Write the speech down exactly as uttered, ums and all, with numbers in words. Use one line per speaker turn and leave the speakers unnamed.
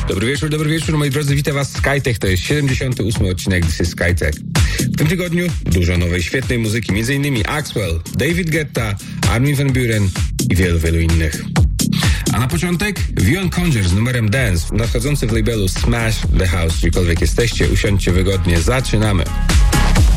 Dobry wieczór, dobry wieczór, moi drodzy, witam was SkyTech, to jest siedemdziesiąty ósmy odcinek This is SkyTech. W tym tygodniu dużo nowej, świetnej muzyki, m.in. Axwell, David Guetta, Armin van Buuren i wielu, wielu innych. A na początek Vion Konger z numerem Dance, nadchodzący w labelu Smash the House. Gdziekolwiek jesteście, usiądźcie wygodnie, zaczynamy.